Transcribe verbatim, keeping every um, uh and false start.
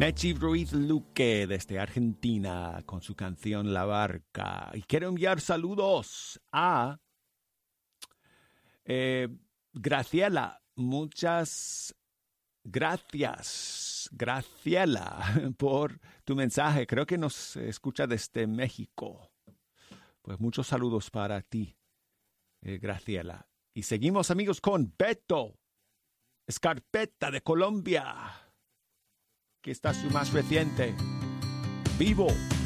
Mechi Ruiz Luque desde Argentina con su canción La Barca. Y quiero enviar saludos a eh, Graciela. Muchas gracias, Graciela, por tu mensaje. Creo que nos escucha desde México. Pues muchos saludos para ti, eh, Graciela. Y seguimos, amigos, con Beto Escarpeta de Colombia. Aquí está su más reciente, Vivo.